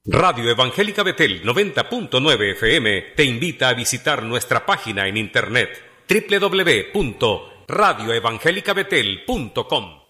Radio Evangélica Betel 90.9 FM te invita a visitar nuestra página en internet www.radioevangelicabetel.com.